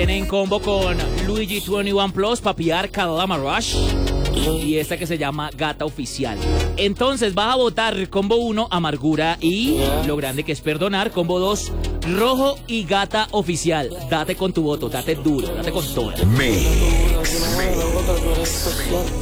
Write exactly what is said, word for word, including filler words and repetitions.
En combo con Luigi veintiuno Plus, Papiar, Kalama Rush. Y esta que se llama Gata Oficial. Entonces vas a votar combo uno, Amargura y Lo Grande que es Perdonar. Combo dos, Rojo y Gata Oficial. Date con tu voto, date duro, date con todo. Mix. Mix.